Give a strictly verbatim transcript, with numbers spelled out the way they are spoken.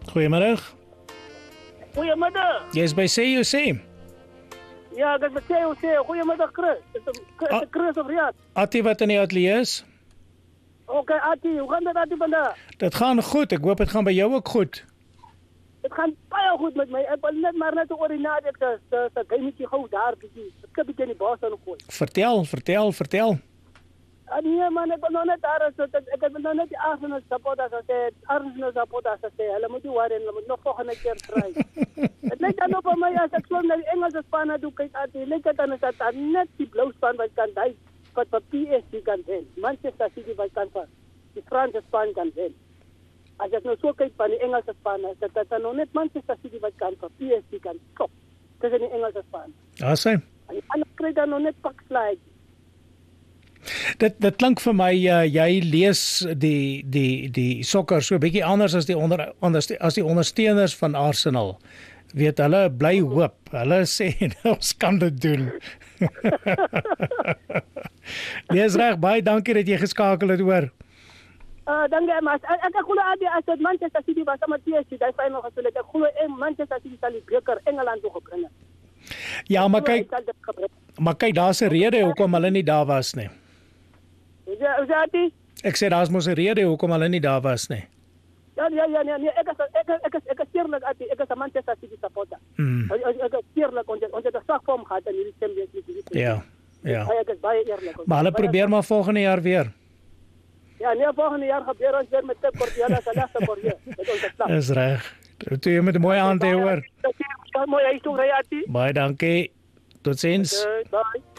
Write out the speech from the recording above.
Goeiemiddag. Goeiemiddag. Jy's by C U C. Ja, ek is met C U C. Goeiemiddag Chris. Dit is Ah. Chris of Riyadh. Attie wat in die ateljee is. Okay, Ati, hoe gaan dit Ati vandag? Dit gaan goed. Ek hoop dit gaan by jou ook goed. Dit gaan baie goed met my. Ek wil net maar net oor die naweek dat dat gametjie gou daar bietjie. Ek het bietjie in die bos aan gooi. Vertel, vertel, vertel. Ah nee man, ek wil nou net daar is dat ek ek het nou net die Arsenal supporters gesê, Arsenal supporters gesê, hulle moet nie worry, hulle moet nog volgende keer try. Dit lyk dan op my as ek so na die Engelse spanne toe kyk Ati, lyk dit dan is dat net die blou span wat kan daai wat vir P S G kan wen. Manchester City wat kan vir die Franse span kan wen. As ek nou so kyk van die Engelse span, dat dit dan nog net Manchester City wat kan vir P S G kan stop. Dis in die Engelse span. Ja, sê. En die ander kry dan nog net pak slaag. Dit dit klink vir my uh, jy lees die die die sokker so 'n bietjie anders as die onder anders as die ondersteuners van Arsenal. Weet hulle bly hoop. Hulle sê ons kan dit doen. Nee, is reg, baie dankie dat jy geskakel het hoor. Uh, dankie maar ek ek glo aan die as dit Manchester City was met P S G, daai final gestel het. Ek glo en Manchester City sal die beker Engeland toe bring. Ja, maar kyk, maar kyk, daar's 'n rede hoekom hulle nie daar was nie. Ja, ja, dit. Ek sê daar's mos 'n rede hoekom hulle nie daar was nie. Ja, ja, ja, ja, nee, ek is ek is ek is ek is eerlik Ati, ek is 'n Manchester City supporter. Mm. Ek ek is eerlik ons het ons het 'n sak vorm gehad in hierdie Champions League. Ja. Ja. Ek is baie eerlik. Maar hulle probeer maar volgende jaar weer. Ja, nee, volgende jaar gebeur ons weer met Pep Guardiola se laaste keer. Dit is ons plan. Dis reg. Toe jy met 'n mooi aand hê hoor. Mooi hy toe ry Ati. Baie dankie. Totsiens. Okay, bye.